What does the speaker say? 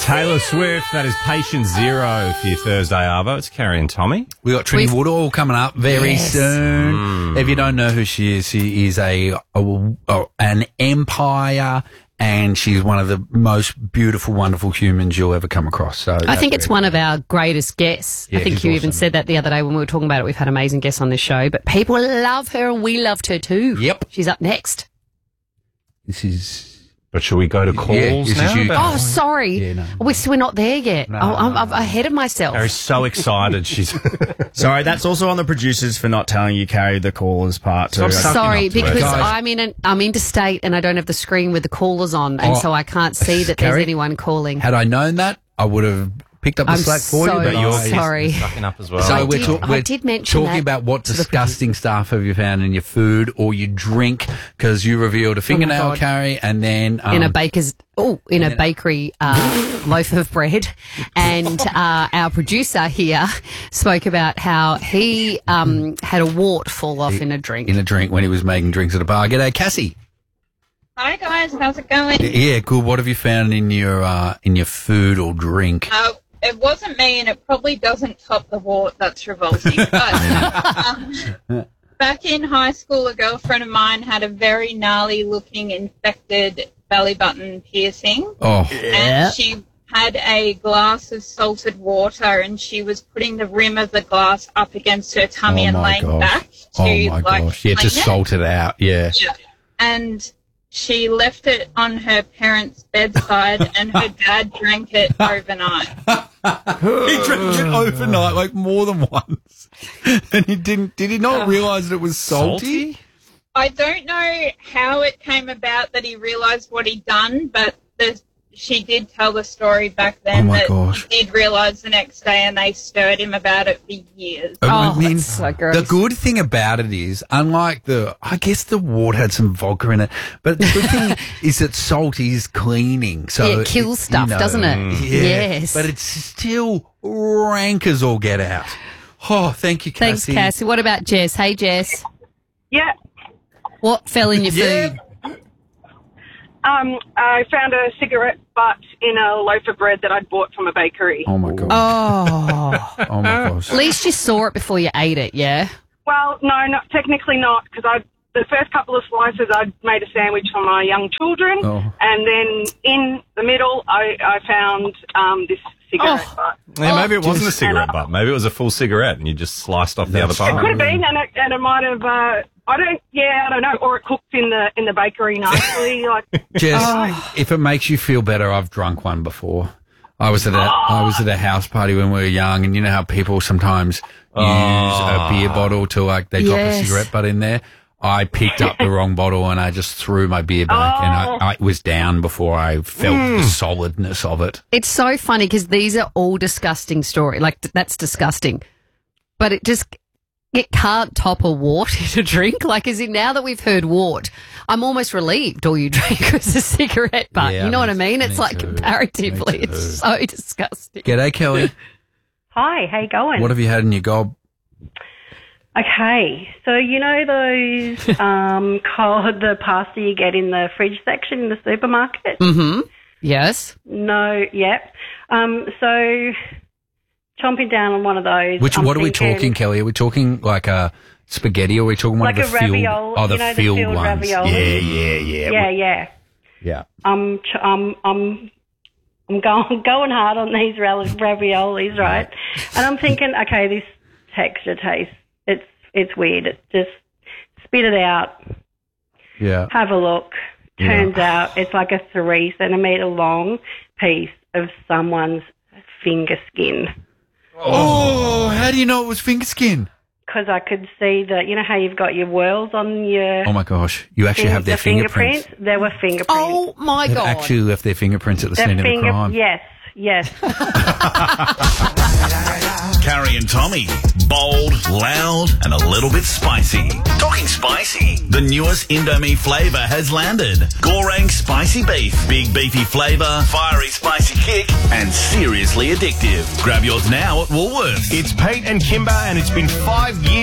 Taylor Swift, that is Patient Zero for your Thursday Arvo. It's Carrie and Tommy. We got Trinity Woodall coming up very soon. If you don't know who she is an empire, and she's one of the most beautiful, wonderful humans you'll ever come across. So I think it's one of our greatest guests. Yeah, I think you even said that the other day when we were talking about it. We've had amazing guests on this show, but people love her and we loved her too. Yep. She's up next. This is... But should we go to calls this now? is you. Oh, sorry. Yeah, no. We're not there yet. No, I'm ahead of myself. Carrie's so excited. She's Sorry, that's also on the producers for not telling you, Carrie, the callers part too. Stop sucking Sorry, up to it. because Guys. I'm interstate and I don't have the screen with the callers on, and so I can't see that Carrie, there's anyone calling. Had I known that, I would have picked up the I'm slack for so you. But you're sorry. sucking up as well. So I we're did mention talking that about what to the disgusting stuff have you found in your food or your drink, because you revealed a fingernail, God. Carrie, and then in a bakery loaf of bread, and our producer here spoke about how he had a wart fall off in a drink. in a drink when he was making drinks at a bar. G'day, Cassie. Hi guys, how's it going? Yeah, good. What have you found in your food or drink? It wasn't me, and it probably doesn't top the wart. That's revolting. But back in high school, a girlfriend of mine had a very gnarly-looking infected belly button piercing. Oh, And she had a glass of salted water, and she was putting the rim of the glass up against her tummy and laying back to oh my gosh! Yeah, to clean it. salt it out. Yeah. Yeah. And she left it on her parents' bedside, and her dad drank it overnight. He drank it overnight, like more than once, and he didn't. Did he not realise that it was salty? I don't know how it came about that he realised what he'd done, but she did tell the story back then Oh my that gosh. he did realise the next day, and they stirred him about it for years. I mean, that's so gross. the good thing about it is, unlike I guess the wort had some vodka in it, but the good thing is that salt is cleaning. So Yeah, it kills stuff, doesn't it? Yeah, Yes. but it's still rank as all get out. Oh, thank you, Thanks, Cassie. Cassie. What about Jess? Hey, Jess. Yeah. What fell in your food? I found a cigarette butt in a loaf of bread that I'd bought from a bakery. Oh my god. Oh. Oh my gosh. At least you saw it before you ate it, yeah? Well, no, technically not, because the first couple of slices I'd made a sandwich for my young children, and then in the middle I found this cigarette butt. Yeah, maybe it wasn't a cigarette butt. Maybe it was a full cigarette and you just sliced off the other It part. could have been, and it might have. I don't know. Or it cooked in the bakery nicely. Like, Jess, if it makes you feel better, I've drunk one before. I was at a house party when we were young, and you know how people sometimes use a beer bottle to they drop a cigarette butt in there. I picked up the wrong bottle and I just threw my beer back, and I was down before I felt the solidness of it. It's so funny because these are all disgusting stories. Like, that's disgusting. But it can't top a wart in a drink. Like, as in, now that we've heard wart, I'm almost relieved all you drink was a cigarette butt. Yeah, you know what I mean? me It's like, too. comparatively, Me too. it's so disgusting. G'day, Kelly. Hi, how you going? What have you had in your gob? Okay, so you know those the pasta you get in the fridge section in the supermarket? Mm-hmm. Yes. No, yep. So chomping down on one of those. What are we talking, Kelly? Are we talking like a spaghetti, or are we talking one Like of the a filled? ravioli, Oh, the you know, the filled filled ones. ravioli? Yeah. Yeah. I'm going hard on these raviolis, right? And I'm thinking, okay, this texture taste, it's weird. It just spit it out. Yeah. Have a look. Turns out it's like a 3 centimetre long piece of someone's finger skin. Oh, how do you know it was finger skin? Because I could see you know how you've got your whorls on your... Oh my gosh, you actually have their the fingerprints. There were fingerprints. Oh, my They've God. actually left their fingerprints at the scene of the crime. Yes. Carrie and Tommy. Bold, loud, and a little bit spicy. Talking spicy. The newest Indomie flavour has landed. Goreng spicy beef. Big beefy flavour, fiery spicy kick, and seriously addictive. Grab yours now at Woolworths. It's Pete and Kimber, and it's been 5 years